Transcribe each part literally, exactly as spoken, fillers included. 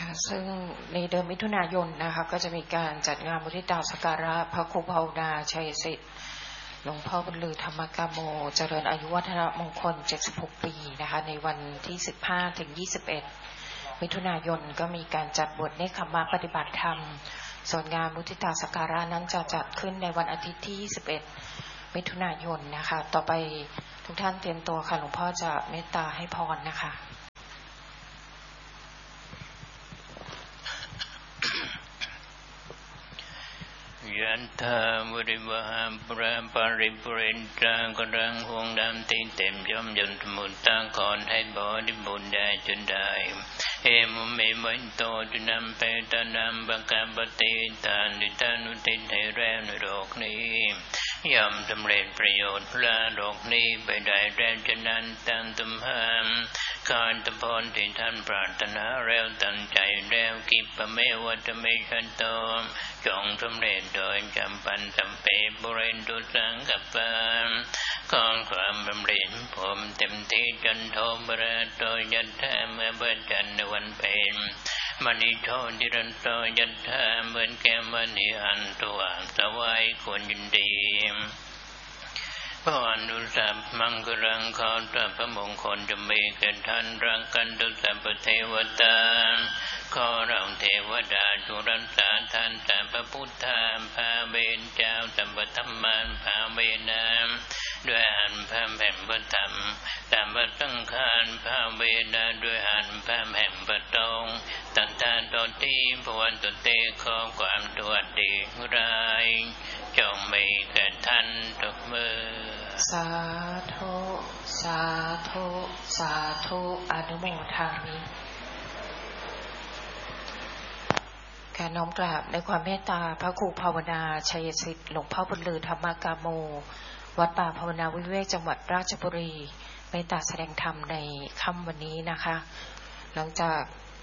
ค่ะซึ่งในเดือนมิถุนายนนะคะก็จะมีการจัดงานมุทิตาสักการะพระครูภาวนาชัยสิทธิ์หลวงพ่อบุญลือธรรมกโมเจริญอายุวัฒนมงคลเจ็ดสิบหกปีนะคะในวันที่สิบห้าถึงยี่สิบเอ็ดมิถุนายนก็มีการจัดบวชเนคขมะปฏิบัติธรรมส่วนงานมุทิตาสักการะนั้นจะจัดขึ้นในวันอาทิตย์ที่ยี่สิบเอ็ดมิถุนายนนะคะต่อไปทุกท่านเตรียมตัวค่ะหลวงพ่อจะเมตตาให้พรนะคะยันทาวริวหาปราปาริปุเรนตรากรังห่วงดำตีเต็มย่อมยนต์มุตตาก่อนให้บริบูรณ์ได้จนได้เอมุเมวันโตจุนำไปตานำบังคับปฏิตานิทานุติให้แรงในโลกนี้ย่อมสำเร็จประโยชน์ละโลกนี้ไปได้แรงฉะนั้นตั้งตุมหามการตะพรที่ท่านปรารถนาแล้วตั้งใจแล้วกิปะเมวัตเมชันโตจงสำเร็จโดยจำปันสัมเปบุเรนตุสังกัปปะขอความบำเพ็ญผมเต็มที่จนโทบระโตยัตถาเมื่อเบิดจันทร์ในวันเพ็ญมณีโทนิรันโตยัตถาเหมือนแก้มณีอันตัวสวายควรยินดีพระอนุสัพมังกรังขอพระมงคลจะมีแก่ท่านรังกันตุสัพเทวตาขอเราเทวดาจุรันสาท่านสัพพุทธาภาเวรเจ้าสัพพธรรมานภาเวนามด้วยอันพระแห่งพระธรรมสัพพสังฆานภาเวนาด้วยอันพระแห่งพระตรงตัณตาตติภวันตุเตขอความตัวดีร้ายจงมีแก่ท่านทุกเมื่อสาธุสาธุสาธุอนุโมทามิการน้อมกราบในความเมตตาพระครูภาวนาชัยสิทธิ์หลวงพ่อบุญลือธรรมกโมวัดป่าภาวนาวิเวกจังหวัดราชบุรีเมตตาแสดงธรรมในค่ำวันนี้นะคะหลังจาก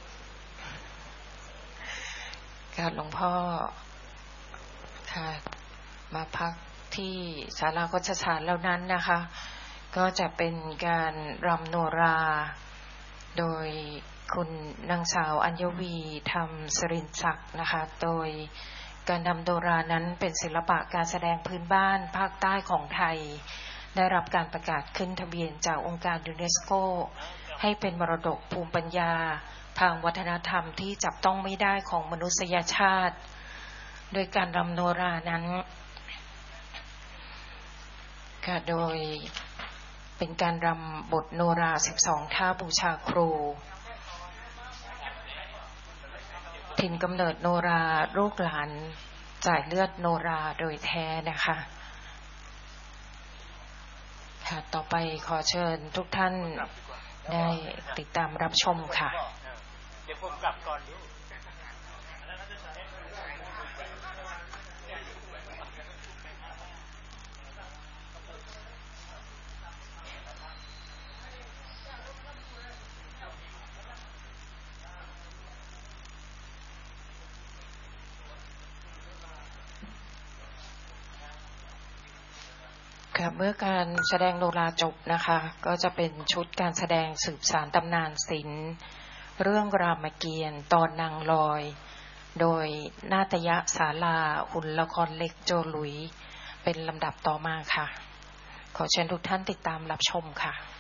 การหลวงพ่อค่ะมาพักที่ศาลาโฆษศาลแล้วนั้นนะคะก็จะเป็นการรำโนราโดยคุณนางสาวอัญวีธรรมสรินศักดิ์นะคะโดยการรำโนรานั้นเป็นศิลปะการแสดงพื้นบ้านภาคใต้ของไทยได้รับการประกาศขึ้นทะเบียนจากองค์การยูเนสโกให้เป็นมรดกภูมิปัญญาทางวัฒนธรรมที่จับต้องไม่ได้ของมนุษยชาติโดยการรำโนรานั้นค่ะโดยเป็นการรำบทโนราสิบสองท่าบูชาครูถิ่นกำเนิดโนราลูกหลานจ่ายเลือดโนราโดยแท้นะคะค่ะต่อไปขอเชิญทุกท่านได้ติดตามรับชมค่ะเดี๋ยวผมกลับก่อนดูเมื่อการแสดงโนราจบนะคะก็จะเป็นชุดการแสดงสืบสานตำนานศิลป์เรื่องรามเกียรติ์ตอนนางลอยโดยนาฏยศาลาหุ่นละครเล็กโจหลุยเป็นลำดับต่อมาค่ะขอเชิญทุกท่านติดตามรับชมค่ะ